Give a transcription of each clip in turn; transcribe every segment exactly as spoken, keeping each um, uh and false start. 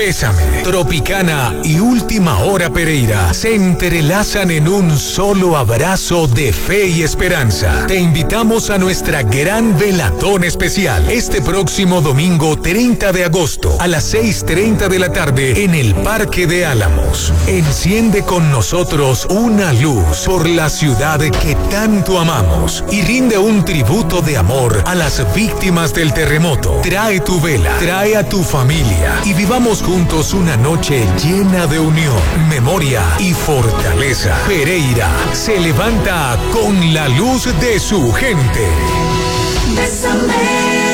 Bésame, Tropicana y Última Hora Pereira se entrelazan en un solo abrazo de fe y esperanza. Te invitamos a nuestra gran velatón especial este próximo domingo treinta de agosto a las seis y media de la tarde en el Parque de Álamos. Enciende con nosotros una luz por la ciudad que tanto amamos y rinde un tributo de amor a las víctimas del terremoto. Trae tu vela, trae a tu familia y vivamos juntos una noche llena de unión, memoria y fortaleza. Pereira se levanta con la luz de su gente. Bésame.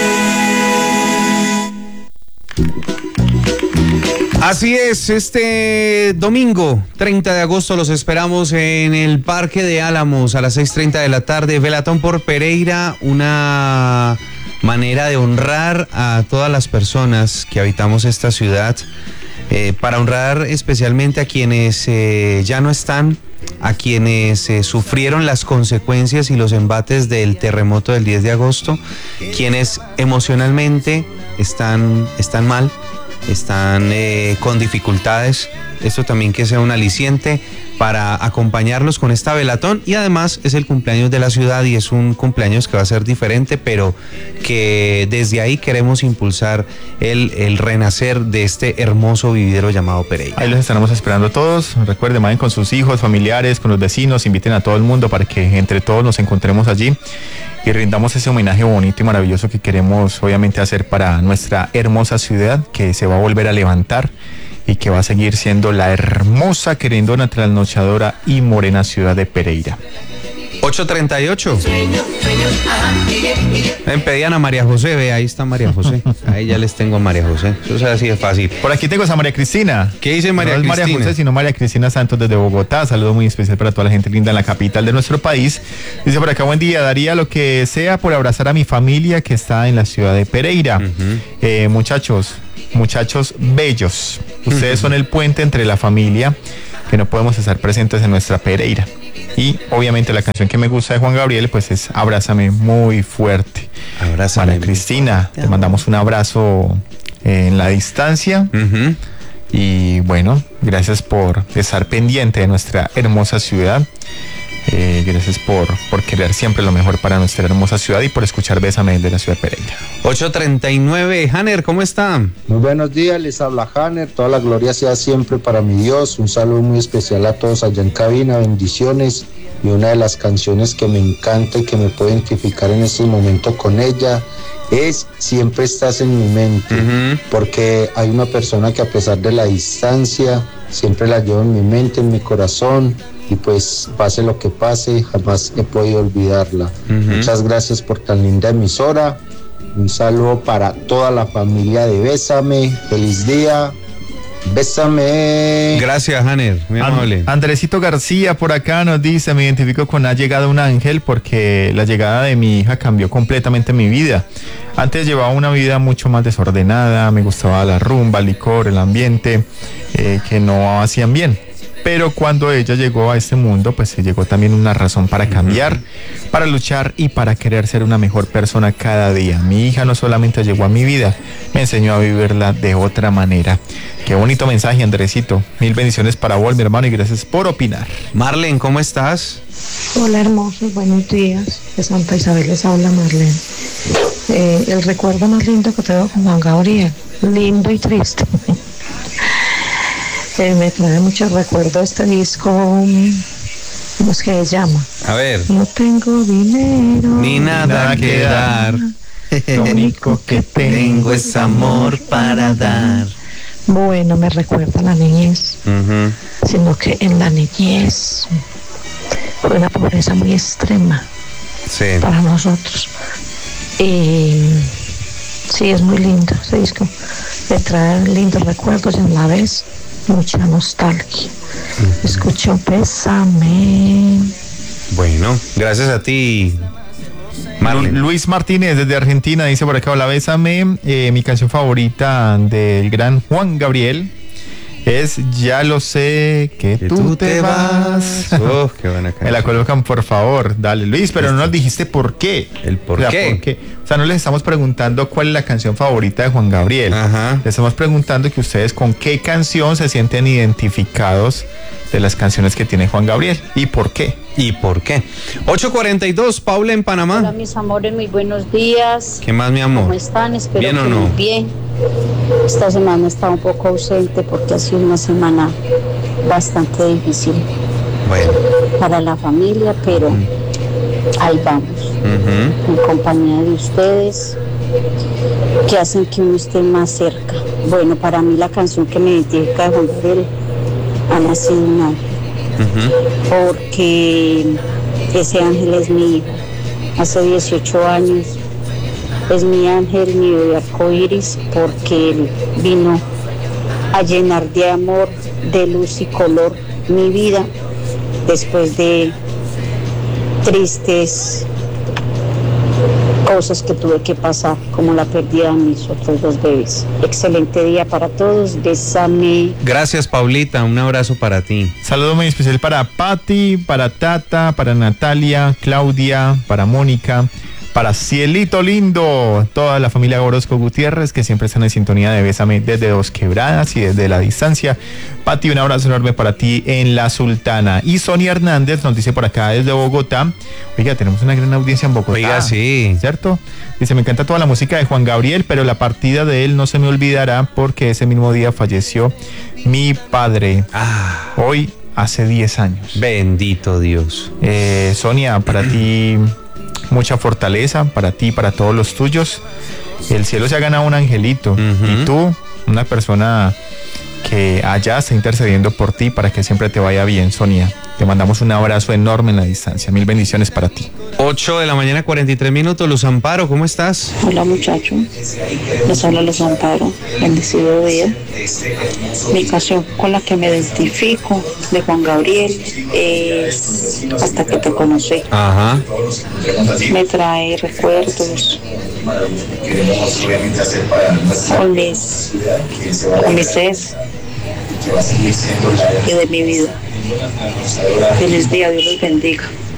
Así es, este domingo treinta de agosto los esperamos en el Parque de Álamos a las seis y treinta de la tarde. Velatón por Pereira, una manera de honrar a todas las personas que habitamos esta ciudad, eh, para honrar especialmente a quienes eh, ya no están, a quienes eh, sufrieron las consecuencias y los embates del terremoto del diez de agosto, quienes emocionalmente están, están mal, están eh, con dificultades. Esto también que sea un aliciente para acompañarlos con esta velatón, y además es el cumpleaños de la ciudad y es un cumpleaños que va a ser diferente, pero que desde ahí queremos impulsar el, el renacer de este hermoso vividero llamado Pereira. Ahí los estaremos esperando todos. Recuerden, vayan con sus hijos, familiares, con los vecinos, inviten a todo el mundo para que entre todos nos encontremos allí y rindamos ese homenaje bonito y maravilloso que queremos obviamente hacer para nuestra hermosa ciudad, que se va a volver a levantar y que va a seguir siendo la hermosa, querendona, trasnochadora y morena ciudad de Pereira. ocho treinta y ocho. Me pedían a María José, ve, ahí está María José. Ahí ya les tengo a María José. Eso es así de fácil. Por aquí tengo a María Cristina. ¿Qué dice María no Cristina? No es María José, sino María Cristina Santos desde Bogotá. Saludo muy especial para toda la gente linda en la capital de nuestro país. Dice por acá, buen día, daría lo que sea por abrazar a mi familia que está en la ciudad de Pereira. Uh-huh. eh, muchachos, muchachos bellos. Ustedes uh-huh. son el puente entre la familia que no podemos estar presentes en nuestra Pereira. Y obviamente la canción que me gusta de Juan Gabriel pues es Abrázame muy fuerte. Abrázame. María Cristina, te mandamos un abrazo en la distancia. Uh-huh. Y bueno, gracias por estar pendiente de nuestra hermosa ciudad. Eh, gracias por, por querer siempre lo mejor para nuestra hermosa ciudad y por escuchar Bésame de la ciudad de Pereira. ocho treinta y nueve, Hanner, ¿cómo está? Muy buenos días, les habla Hanner, toda la gloria sea siempre para mi Dios, un saludo muy especial a todos allá en cabina, bendiciones, y una de las canciones que me encanta y que me puedo identificar en este momento con ella es Siempre estás en mi mente, uh-huh. porque hay una persona que a pesar de la distancia siempre la llevo en mi mente, en mi corazón, y pues pase lo que pase, jamás he podido olvidarla. Uh-huh. Muchas gracias por tan linda emisora. Un saludo para toda la familia de Bésame. Feliz día. Bésame. Gracias, Hanner, muy amable. And- Andresito García por acá nos dice, me identifico con Ha llegado un ángel porque la llegada de mi hija cambió completamente mi vida. Antes llevaba una vida mucho más desordenada, me gustaba la rumba, el licor, el ambiente, eh, que no hacían bien. Pero cuando ella llegó a este mundo, pues se llegó también una razón para cambiar, uh-huh. para luchar y para querer ser una mejor persona cada día. Mi hija no solamente llegó a mi vida, me enseñó a vivirla de otra manera. Qué bonito mensaje, Andresito. Mil bendiciones para vos, mi hermano, y gracias por opinar. Marlene, ¿cómo estás? Hola, hermosos, buenos días. De Santa Isabel les habla Marlene. Eh, el recuerdo más lindo que tengo con Juan Gabriel, lindo y triste. Eh, me trae muchos recuerdos este disco. ¿Cómo es que se llama? A ver. No tengo dinero ni nada, nada que dar. Lo único que tengo es amor para dar. Bueno, me recuerda a la niñez, uh-huh. sino que en la niñez fue una pobreza muy extrema, sí. para nosotros. Y sí, es muy lindo ese disco. Me trae lindos recuerdos y a la vez mucha nostalgia. Uh-huh. Escucho Bésame. Bueno, gracias a ti, Marlene. Luis Martínez desde Argentina dice por acá, hola, Bésame. Eh, mi canción favorita del gran Juan Gabriel es Ya lo sé que, que tú, tú te vas. Oh, qué buena canción. Me la colocan, por favor. Dale, Luis, pero no nos dijiste por qué. El por, o sea, qué. por qué. O sea, no les estamos preguntando cuál es la canción favorita de Juan Gabriel. Ajá. Les estamos preguntando que ustedes con qué canción se sienten identificados de las canciones que tiene Juan Gabriel y por qué. ¿Y por qué? ocho cuarenta y dos, Paula en Panamá. Hola mis amores, muy buenos días. ¿Qué más, mi amor? ¿Cómo están? Espero ¿Bien o que no? muy bien. Esta semana he estado un poco ausente porque ha sido una semana bastante difícil Bueno. para la familia, pero ahí vamos, Uh-huh. en compañía de ustedes, que hacen que uno esté más cerca. Bueno, para mí la canción que me identifica de Juan Gabriel ha nacido un ángel, Uh-huh. porque ese ángel es mi hijo. Hace dieciocho años es mi ángel, mi bebé arcoíris, porque él vino a llenar de amor, de luz y color mi vida después de tristes cosas que tuve que pasar, como la pérdida de mis otros dos bebés. Excelente día para todos, bésame. Gracias, Paulita, un abrazo para ti. Saludo muy especial para Patti, para Tata, para Natalia, Claudia, para Mónica, para Cielito Lindo, toda la familia Orozco Gutiérrez que siempre están en sintonía de Bésame desde Dos Quebradas y desde la distancia. Pati, un abrazo enorme para ti en La Sultana. Y Sonia Hernández nos dice por acá desde Bogotá, oiga, tenemos una gran audiencia en Bogotá. Oiga, sí. ¿Cierto? Dice, me encanta toda la música de Juan Gabriel, pero la partida de él no se me olvidará porque ese mismo día falleció mi padre. Ah, Hoy hace diez años. bendito Dios. Eh, Sonia, para ti mucha fortaleza, para ti, para todos los tuyos. El cielo se ha ganado un angelito. Uh-huh. Y tú, una persona que allá está intercediendo por ti para que siempre te vaya bien, Sonia. Te mandamos un abrazo enorme en la distancia. Mil bendiciones para ti. ocho de la mañana, cuarenta y tres minutos. Luz Amparo, ¿cómo estás? Hola muchachos, les habla Luz Amparo, bendecido día. Mi canción con la que me identifico de Juan Gabriel es Hasta que te conocí. Ajá. Me trae recuerdos con mis, con mis ex y de mi vida. Feliz día, Dios los bendiga.